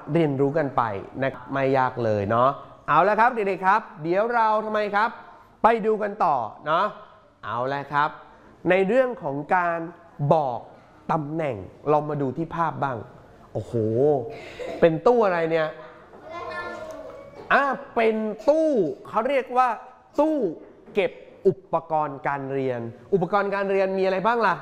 เรียนรู้กันไปนะไม่ยากเลยเนาะเอาละครับเด็กๆครับเดี๋ยวเราทำไมครับไปดูกันต่อเนาะเอาละครับในเรื่องของการบอกตำแหน่งเรามาดูที่ภาพบ้างโอ้โหเป็นตู้อะไรเนี่ยเป็นตู้เขาเรียกว่าตู้เก็บอุปกรณ์การเรียนอุปกรณ์การเรียนมีอะไรบ้างล่ะ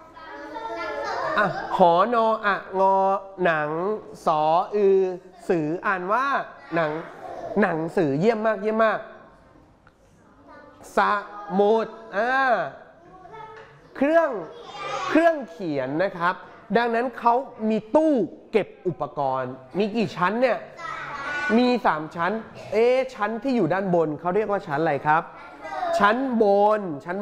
หอนออะงอหนังสออือสืออ่านว่าหนังสือเยี่ยมมากเยี่ยมมากสมุดเครื่องเขียนนะครับดังนั้นเขามีตู้เก็บอุปกรณ์มีกี่ชั้นเนี่ยมี3ชั้นชั้นที่อยู่ด้านบนเขาเรียกว่าชั้นอะไรครับชั้นบนชั้น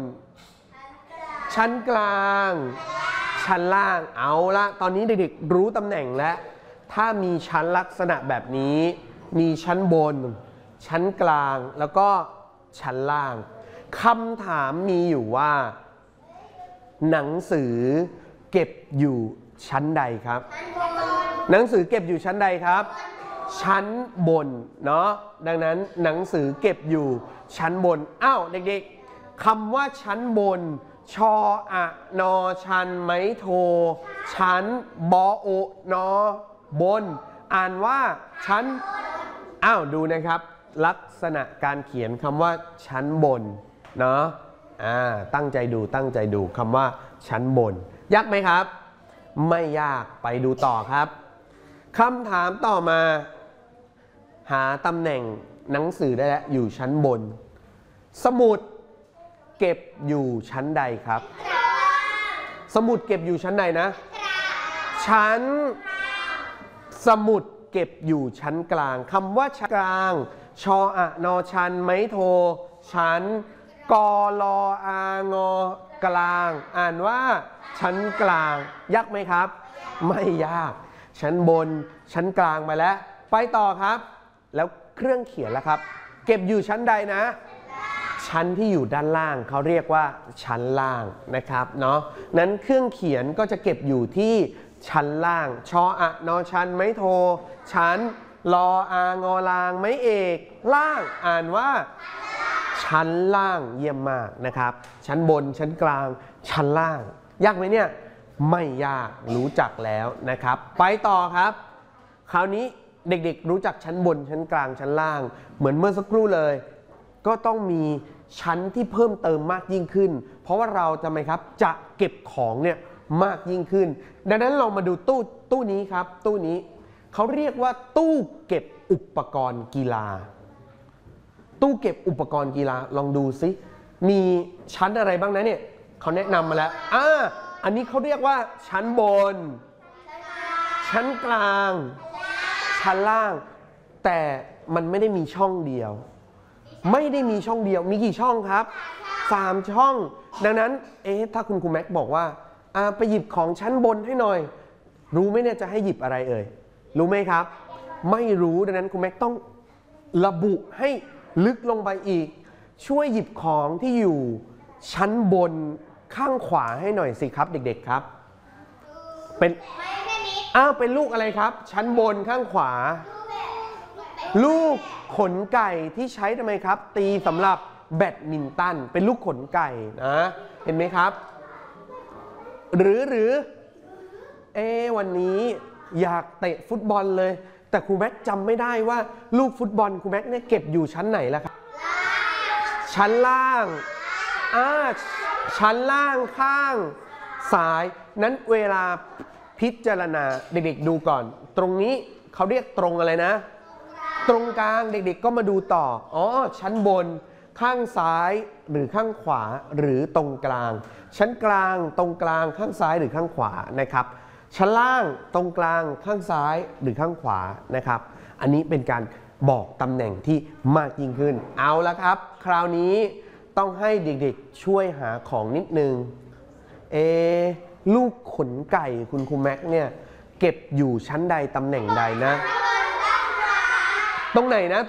กลางชั้นล่างเอาละตอนนี้เด็กๆรู้ตำแหน่งแล้วถ้ามีชั้นลักษณะแบบนี้มีชั้นบนชั้นกลางแล้วก็ชั้นล่างคำถามมีอยู่ว่าหนังสือเก็บอยู่ชั้นใดครับหนังสือเก็บอยู่ชั้นใดครับชั้นบนเนาะดังนั้นหนังสือเก็บอยู่ชั้นบนเด็กๆคำว่าชั้นบนชออะนอชันไม้โทชั้นบอโอนอบนอ่านว่าชั้นดูนะครับลักษณะการเขียนคำว่าชั้นบนเนาะตั้งใจดูคำว่าชั้นบนยากไหมครับไม่ยากไปดูต่อครับคำถามต่อมาหาตำแหน่งหนังสือได้แล้วอยู่ชั้นบนสมุดเก็บอยู่ชั้นใดครับสมุดเก็บอยู่ชั้นใดนะชั้นสมุดเก็บอยู่ชั้นกลางคำว่าชั้นกลางชออะนอชันไม้โทชั้นกอลออางอกลางอ่านว่าชั้นกลางยากไหมครับไม่ยากชั้นบนชั้นกลางมาแล้วไปต่อครับแล้วเครื่องเขียนล่ะครับเก็บอยู่ชั้นใดนะชั้นที่อยู่ด้านล่างเขาเรียกว่าชั้นล่างนะครับเนาะนั้นเครื่องเขียนก็จะเก็บอยู่ที่ชั้นล่างชออะนอชันไม้โทชั้นลออางอลางไม้เอกล่างอ่านว่าชั้นล่างเยี่ยมมากนะครับชั้นบนชั้นกลางชั้นล่างยากไหมเนี่ยไม่ยากรู้จักแล้วนะครับไปต่อครับคราวนี้เด็กๆรู้จักชั้นบนชั้นกลางชั้นล่างเหมือนเมื่อสักครู่เลยก็ต้องมีชั้นที่เพิ่มเติมมากยิ่งขึ้นเพราะว่าเราจะจะเก็บของเนี่ยมากยิ่งขึ้นดังนั้นเรามาดูตู้นี้ครับตู้นี้เขาเรียกว่าตู้เก็บอุปกรณ์กีฬาตู้เก็บอุปกรณ์กีฬาลองดูซิมีชั้นอะไรบ้างนะเนี่ยเขาแนะนำมาแล้วอันนี้เขาเรียกว่าชั้นบนชั้นกลางชั้นล่างแต่มันไม่ได้มีช่องเดียวมีกี่ช่องครับ3ช่องดังนั้นถ้าคุณครูแม็กบอกว่าไปหยิบของชั้นบนให้หน่อยรู้ไหมเนี่ยจะให้หยิบอะไรเอ่ยรู้ไหมครับไม่รู้ดังนั้นครูแม็กต้องระบุให้ลึกลงไปอีกช่วยหยิบของที่อยู่ชั้นบนข้างขวาให้หน่อยสิครับเด็กๆครับเป็นลูกอะไรครับชั้นบนข้างขวาลูกขนไก่ที่ใช้ทำไมครับตีสำหรับแบดมินตันเป็นลูกขนไก่นะเห็นไหมครับหรือวันนี้อยากเตะฟุตบอลเลยแต่ครูแม็กจำไม่ได้ว่าลูกฟุตบอลครูแม็กเนี่ยเก็บอยู่ชั้นไหนล่ะครับชั้นล่างชั้นล่างข้างซ้ายนั้นเวลาพิจารณาเด็กๆดูก่อนตรงนี้เขาเรียกตรงอะไรนะตรงกลางเด็กๆก็มาดูต่อชั้นบนข้างซ้ายหรือข้างขวาหรือตรงกลางชั้นกลางตรงกลางข้างซ้ายหรือข้างขวานะครับชั้นล่างตรงกลางข้างซ้ายหรือข้างขวานะครับอันนี้เป็นการบอกตำแหน่งที่มากยิ่งขึ้นเอาละครับคราวนี้ต้องให้เด็กๆช่วยหาของนิดนึงลูกขนไก่คุณครูแม็กเนี่ยเก็บอยู่ชั้นใดตำแหน่งใดนะตรงไหนนะ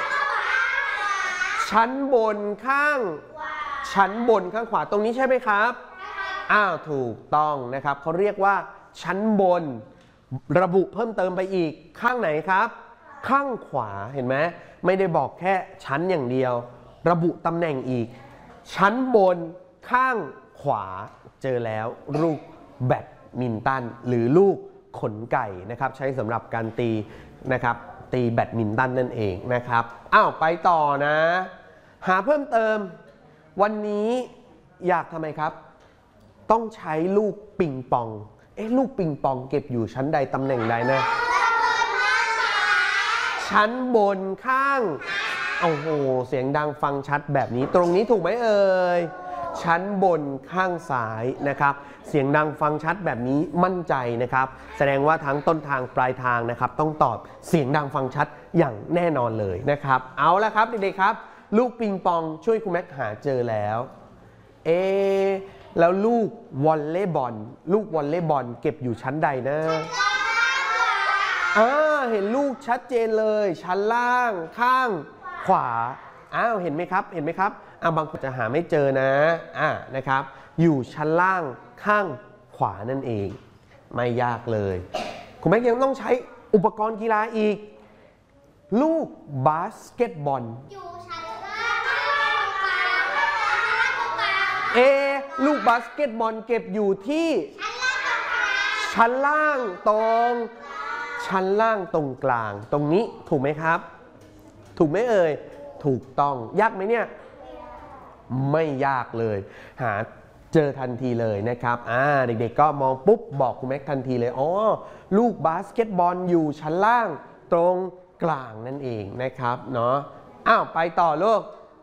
ชั้นบนข้างขวาตรงนี้ใช่ไหมครับถูกต้องนะครับเขาเรียกว่าชั้นบนระบุเพิ่มเติมไปอีกข้างไหนครับข้างขวาเห็นไหมไม่ได้บอกแค่ชั้นอย่างเดียวระบุตำแหน่งอีกชั้นบนข้างขวาเจอแล้วลูกแบดมินตันหรือลูกขนไก่นะครับใช้สำหรับการตีนะครับตีแบดมินตันนั่นเองนะครับอ้าวไปต่อนะหาเพิ่มเติมวันนี้อยากทำไมครับต้องใช้ลูกปิงปองลูกปิงปองเก็บอยู่ชั้นใดตำแหน่งใดนะชั้นบนข้างโอ้โหเสียงดังฟังชัดแบบนี้ตรงนี้ถูกไหมเอ่ยชั้นบนข้างซ้ายนะครับเสียงดังฟังชัดแบบนี้มั่นใจนะครับแสดงว่าทั้งต้นทางปลายทางนะครับต้องตอบเสียงดังฟังชัดอย่างแน่นอนเลยนะครับเอาละครับเด็กๆครับลูกปิงปองช่วยคุณแม็กหาเจอแล้วแล้วลูกวอลเลย์บอลลูกวอลเลย์บอลเก็บอยู่ชั้นใดนะเห็นลูกชัดเจนเลยชั้นล่างข้างขวาเห็นไหมครับเห็นไหมครับบางคนจะหาไม่เจอนะนะครับอยู่ชั้นล่างข้างขวานั่นเองไม่ยากเลยคุณแม่ยังต้องใช้อุปกรณ์กีฬาอีกลูกบาสเกตบอลอยู่ชั้นล่างลูกบาสเกตบอลเก็บอยู่ที่ชั้นล่างตรงชั้นล่างตรงกลางตรงนี้ถูกไหมครับถูกไหมเอ่ยถูกต้องยากไหมเนี่ยไม่ยากเลยหาเจอทันทีเลยนะครับเด็กๆก็มองปุ๊บบอกคุณแม็กทันทีเลยลูกบาสเกตบอลอยู่ชั้นล่างตรงกลางนั่นเองนะครับเนาะไปต่อลูก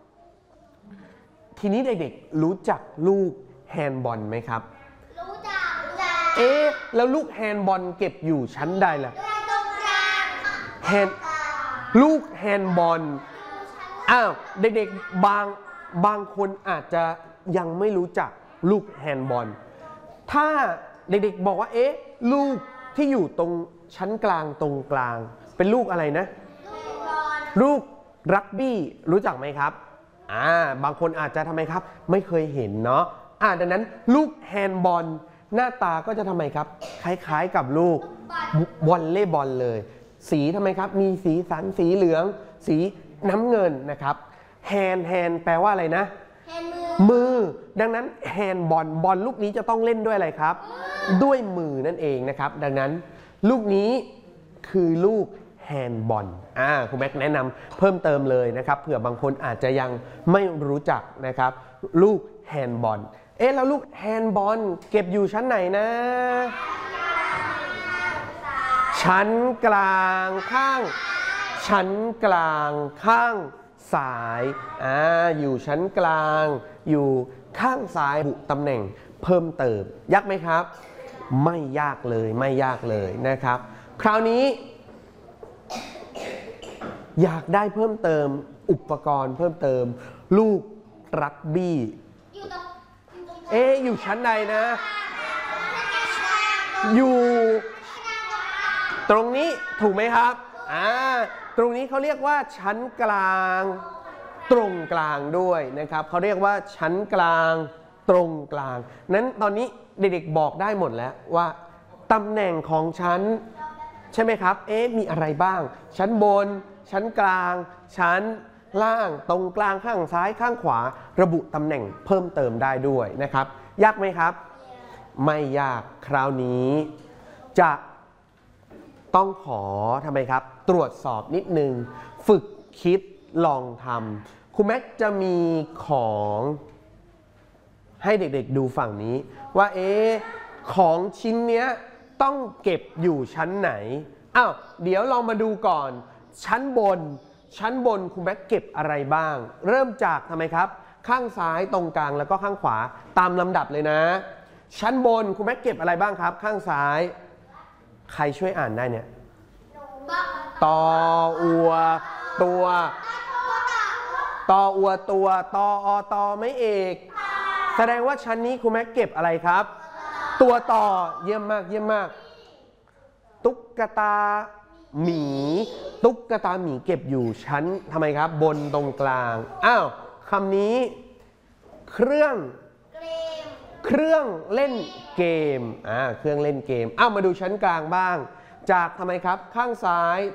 ทีนี้เด็กๆรู้จักลูกแฮนด์บอลไหมครับรู้จักแล้วลูกแฮนด์บอลเก็บอยู่ชั้นใดล่ะตรงกลางลูกแฮนด์บอลเด็กๆบางคนอาจจะยังไม่รู้จักลูกแฮนด์บอลถ้าเด็กๆบอกว่าลูกที่อยู่ตรงชั้นกลางตรงกลางเป็นลูกอะไรนะลูกรักบี้รู้จักไหมครับบางคนอาจจะทำไมครับไม่เคยเห็นเนาะดังนั้นลูกแฮนด์บอลหน้าตาก็จะทำไมครับคล้ายๆกับลูกวอลเลย์บอลเลยสีทำไมครับมีสีสันสีเหลืองสีน้ำเงินนะครับแฮนด์แปลว่าอะไรนะมือดังนั้นแฮนด์บอลลูกนี้จะต้องเล่นด้วยอะไรครับด้วยมือนั่นเองนะครับดังนั้นลูกนี้คือลูกแฮนด์บอลคุณแม็กแนะนำเพิ่มเติมเลยนะครับเผื่อบางคนอาจจะยังไม่รู้จักนะครับลูกแฮนด์บอลแล้วลูกแฮนด์บอลเก็บอยู่ชั้นไหนนะชั้นกลางข้างชั้นกลางข้างซ้ายอยู่ชั้นกลางอยู่ข้างซ้ายบุตำแหน่งเพิ่มเติมยากไหมครับไม่ยากเลยไม่ยากเลยนะครับคราวนี้อยากได้เพิ่มเติมอุปกรณ์เพิ่มเติมลูกรักบี้อยู่ชั้นใดนะอยู่ตรงนี้ถูกไหมครับตรงนี้เขาเรียกว่าชั้นกลางตรงกลางด้วยนะครับเขาเรียกว่าชั้นกลางตรงกลางนั้นตอนนี้เด็กๆบอกได้หมดแล้วว่าตำแหน่งของชั้นใช่ไหมครับมีอะไรบ้างชั้นบนชั้นกลางชั้นล่างตรงกลางข้างซ้ายข้างขวาระบุตำแหน่งเพิ่มเติมได้ด้วยนะครับยากไหมครับไม่ยากคราวนี้จะต้องขอทำไมครับตรวจสอบนิดนึงฝึกคิดลองทำครูแม็กจะมีของให้เด็กๆดูฝั่งนี้ว่าของชิ้นเนี้ยต้องเก็บอยู่ชั้นไหนเดี๋ยวลองมาดูก่อนชั้นบนครูแม็กเก็บอะไรบ้างเริ่มจากทำไมครับข้างซ้ายตรงกลางแล้วก็ข้างขวาตามลำดับเลยนะชั้นบนครูแม็กเก็บอะไรบ้างครับข้างซ้ายใครช่วยอ่านได้เนี่ยตออัวตัวตออัวตัวตออตอไม่เอกแสดงว่าชั้นนี้ครูแม็กเก็บอะไรครับตัวต่อเยี่ยมมากเยี่ยมมากตุ๊กตาหมีตุ๊กตาหมีเก็บอยู่ชั้นทำไมครับบนตรงกลางคำนี้เครื่องเครื่องเล่นเกมเครื่องเล่นเกมมาดูชั้นกลางบ้างจากทำไมครับข้างซ้าย